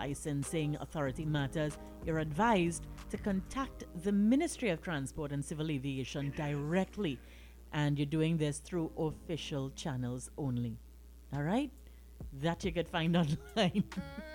licensing authority matters, you're advised to contact the Ministry of Transport and Civil Aviation directly. And you're doing this through official channels only. All right? That you could find online.